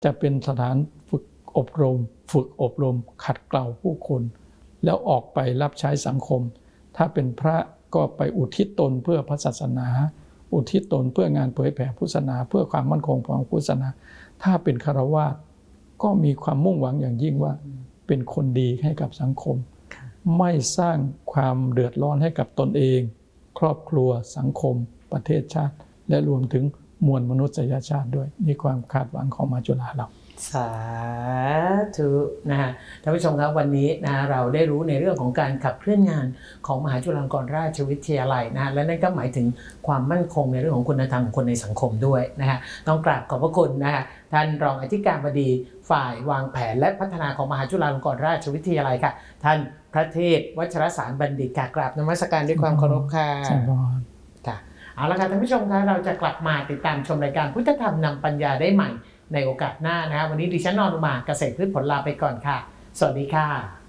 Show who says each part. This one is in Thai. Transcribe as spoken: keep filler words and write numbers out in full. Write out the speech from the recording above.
Speaker 1: จะเป็นสถานฝึกอบรมฝึกอบรมขัดเกลาผู้คนแล้วออกไปรับใช้สังคมถ้าเป็นพระก็ไปอุทิศตนเพื่อพระศาสนาอุทิศตนเพื่องานเผยแผ่พุทธศาสนาเพื่อความมั่นคงของพุทธศาสนาถ้าเป็นฆราวาสก็มีความมุ่งหวังอย่างยิ่งว่าเป็นคนดีให้กับสังคมไม่สร้างความเดือดร้อนให้กับตนเองครอบครัวสังคมประเทศชาติและรวมถึงมวลมนุษยชาติด้วยนี่ความคาดหวังของมหาจุฬาเรา
Speaker 2: สาธุนะฮะท่านผู้ชมครับวันนี้นะเราได้รู้ในเรื่องของการขับเคลื่อนงานของมหาจุฬาลงกรณราชวิทยาลัยนะและนั่นก็หมายถึงความมั่นคงในเรื่องของคุณธรรมของคนในสังคมด้วยนะฮะต้องกราบขอบพระคุณนะฮะท่านรองอธิการบดีฝ่ายวางแผนและพัฒนาของมหาจุฬาลงกรณราชวิทยาลัยค่ะท่านพระเทพวัชรสารบัณฑิตกราบนมัสการด้วยความเคารพค่ะค่ะเอาละค่ะท่านผู้ชมครับเราจะกลับมาติดตามชมรายการพุทธธรรมนำปัญญาได้ใหม่ในโอกาสหน้านะครับวันนี้ดิฉันนรมาเกษตรพืชผลลาไปก่อนค่ะสวัสดีค่ะ